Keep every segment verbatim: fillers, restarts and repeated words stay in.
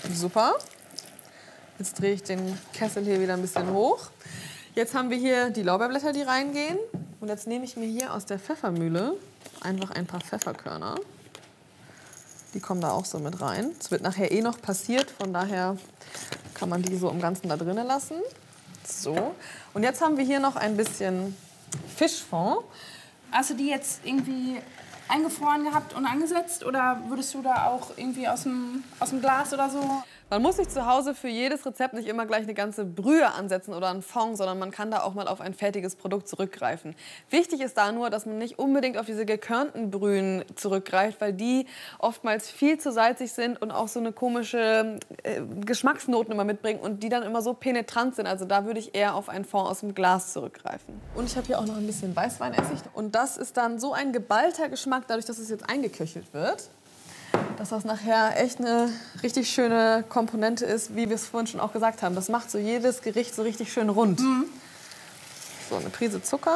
Super. Jetzt drehe ich den Kessel hier wieder ein bisschen hoch. Jetzt haben wir hier die Lorbeerblätter, die reingehen. Und jetzt nehme ich mir hier aus der Pfeffermühle einfach ein paar Pfefferkörner. Die kommen da auch so mit rein. Es wird nachher eh noch passiert, von daher kann man die so im Ganzen da drinnen lassen. So. Und jetzt haben wir hier noch ein bisschen Fischfond. Hast du die jetzt irgendwie eingefroren gehabt und angesetzt? Oder würdest du da auch irgendwie aus dem, aus dem Glas oder so? Man muss sich zu Hause für jedes Rezept nicht immer gleich eine ganze Brühe ansetzen oder einen Fond, sondern man kann da auch mal auf ein fertiges Produkt zurückgreifen. Wichtig ist da nur, dass man nicht unbedingt auf diese gekörnten Brühen zurückgreift, weil die oftmals viel zu salzig sind und auch so eine komische äh, Geschmacksnoten immer mitbringen und die dann immer so penetrant sind. Also da würde ich eher auf einen Fond aus dem Glas zurückgreifen. Und ich habe hier auch noch ein bisschen Weißweinessig. Und das ist dann so ein geballter Geschmack, dadurch, dass es jetzt eingeköchelt wird, dass das nachher echt eine richtig schöne Komponente ist, wie wir es vorhin schon auch gesagt haben. Das macht so jedes Gericht so richtig schön rund. Mhm. So, eine Prise Zucker.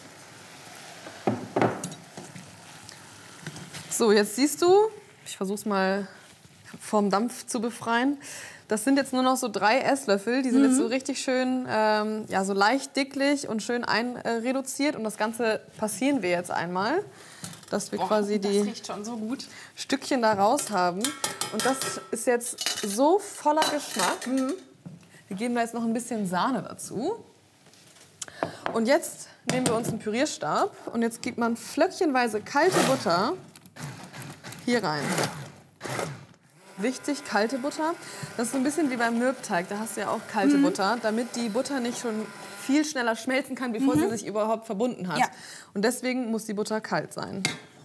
So, jetzt siehst du, ich versuche es mal vom Dampf zu befreien. Das sind jetzt nur noch so drei Esslöffel. Die sind mhm. jetzt so richtig schön, ähm, ja, so leicht dicklich und schön einreduziert. Und das Ganze passieren wir jetzt einmal, dass wir oh, quasi das die riecht schon so gut. Stückchen da raus haben. Und das ist jetzt so voller Geschmack. Mhm. Wir geben da jetzt noch ein bisschen Sahne dazu. Und jetzt nehmen wir uns einen Pürierstab und jetzt gibt man flöckchenweise kalte Butter hier rein. Wichtig, kalte Butter. Das ist so ein bisschen wie beim Mürbteig. Da hast du ja auch kalte mhm. Butter, damit die Butter nicht schon viel schneller schmelzen kann, bevor mhm. sie sich überhaupt verbunden hat. Ja. Und deswegen muss die Butter kalt sein.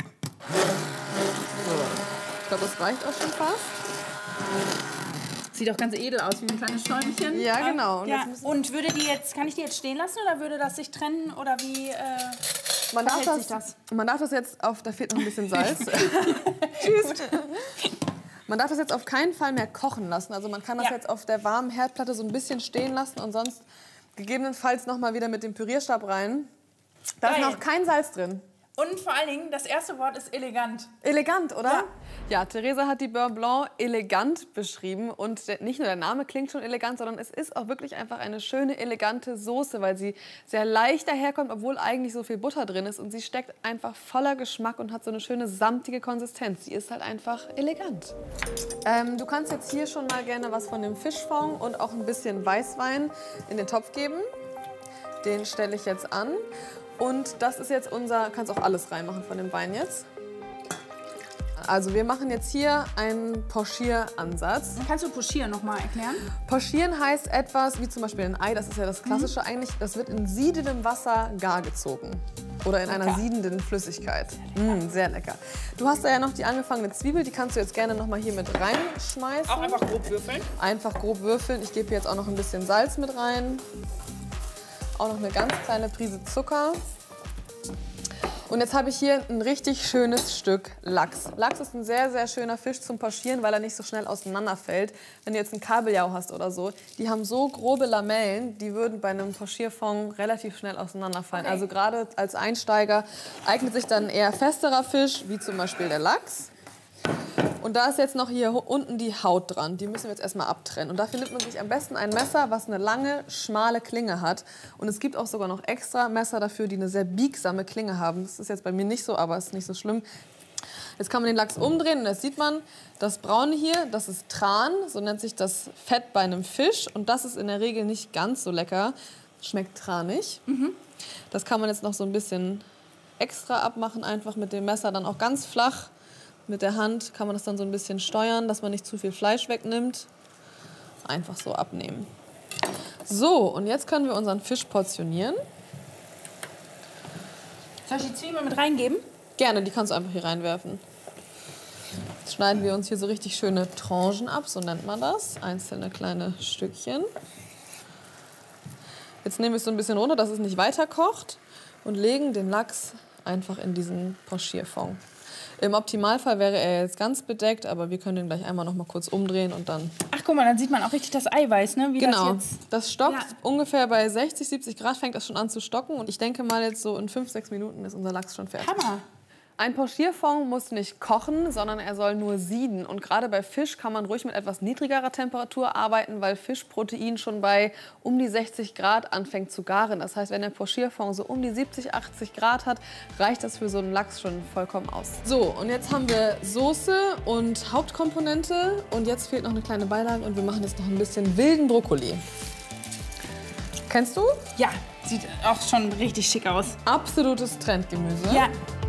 So. Ich glaube, das reicht auch schon fast. Sieht doch ganz edel aus, wie ein kleines Schäumchen. Ja, genau. Und, ja. Und würde die jetzt, kann ich die jetzt stehen lassen oder würde das sich trennen? Oder wie äh, man darf das, sich das? Man darf das jetzt auf, da fehlt noch ein bisschen Salz. Tschüss. Man darf das jetzt auf keinen Fall mehr kochen lassen. Also man kann das ja. jetzt auf der warmen Herdplatte so ein bisschen stehen lassen und sonst gegebenenfalls noch mal wieder mit dem Pürierstab rein. Da ist noch kein Salz drin. Und vor allen Dingen, das erste Wort ist elegant. Elegant, oder? Ja. Ja, Theresa hat die Beurre Blanc elegant beschrieben. Und der, nicht nur der Name klingt schon elegant, sondern es ist auch wirklich einfach eine schöne, elegante Soße, weil sie sehr leicht daherkommt, obwohl eigentlich so viel Butter drin ist. Und sie steckt einfach voller Geschmack und hat so eine schöne, samtige Konsistenz. Sie ist halt einfach elegant. Ähm, du kannst jetzt hier schon mal gerne was von dem Fischfond und auch ein bisschen Weißwein in den Topf geben. Den stelle ich jetzt an. Und das ist jetzt unser, kannst auch alles reinmachen von dem Wein jetzt. Also wir machen jetzt hier einen Pochieransatz. Kannst du Pochieren noch mal erklären? Pochieren heißt etwas, wie zum Beispiel ein Ei, das ist ja das Klassische mhm. eigentlich, das wird in siedendem Wasser gar gezogen. Oder in lecker. einer siedenden Flüssigkeit. Sehr lecker. Mm, sehr lecker. Du hast da ja noch die angefangene Zwiebel, die kannst du jetzt gerne noch mal hier mit reinschmeißen. Auch einfach grob würfeln? Einfach grob würfeln. Ich gebe jetzt auch noch ein bisschen Salz mit rein. Auch noch eine ganz kleine Prise Zucker. Und jetzt habe ich hier ein richtig schönes Stück Lachs. Lachs ist ein sehr, sehr schöner Fisch zum Pochieren, weil er nicht so schnell auseinanderfällt. Wenn du jetzt einen Kabeljau hast oder so, die haben so grobe Lamellen, die würden bei einem Pochierfond relativ schnell auseinanderfallen. Okay. Also gerade als Einsteiger eignet sich dann eher festerer Fisch, wie zum Beispiel der Lachs. Und da ist jetzt noch hier unten die Haut dran. Die müssen wir jetzt erstmal abtrennen. Und dafür nimmt man sich am besten ein Messer, was eine lange, schmale Klinge hat. Und es gibt auch sogar noch extra Messer dafür, die eine sehr biegsame Klinge haben. Das ist jetzt bei mir nicht so, aber ist nicht so schlimm. Jetzt kann man den Lachs umdrehen und jetzt sieht man, das Braune hier, das ist Tran, so nennt sich das Fett bei einem Fisch. Und das ist in der Regel nicht ganz so lecker, schmeckt tranig. Mhm. Das kann man jetzt noch so ein bisschen extra abmachen, einfach mit dem Messer dann auch ganz flach. Mit der Hand kann man das dann so ein bisschen steuern, dass man nicht zu viel Fleisch wegnimmt. Einfach so abnehmen. So, und jetzt können wir unseren Fisch portionieren. Soll ich die Zwiebeln mit reingeben? Gerne, die kannst du einfach hier reinwerfen. Jetzt schneiden wir uns hier so richtig schöne Tranchen ab, so nennt man das. Einzelne kleine Stückchen. Jetzt nehmen wir es so ein bisschen runter, dass es nicht weiter kocht. Und legen den Lachs einfach in diesen Pochierfond. Im Optimalfall wäre er jetzt ganz bedeckt, aber wir können den gleich einmal noch mal kurz umdrehen und dann... Ach, guck mal, dann sieht man auch richtig das Eiweiß, ne? Wie genau, das, jetzt... das stockt ja. ungefähr bei sechzig, siebzig Grad, fängt das schon an zu stocken. Und ich denke mal, jetzt so in fünf, sechs Minuten ist unser Lachs schon fertig. Hammer! Ein Pochierfond muss nicht kochen, sondern er soll nur sieden. Und gerade bei Fisch kann man ruhig mit etwas niedrigerer Temperatur arbeiten, weil Fischprotein schon bei um die sechzig Grad anfängt zu garen. Das heißt, wenn der Pochierfond so um die siebzig, achtzig Grad hat, reicht das für so einen Lachs schon vollkommen aus. So, und jetzt haben wir Soße und Hauptkomponente. Und jetzt fehlt noch eine kleine Beilage und wir machen jetzt noch ein bisschen wilden Brokkoli. Kennst du? Ja, sieht auch schon richtig schick aus. Absolutes Trendgemüse. Ja,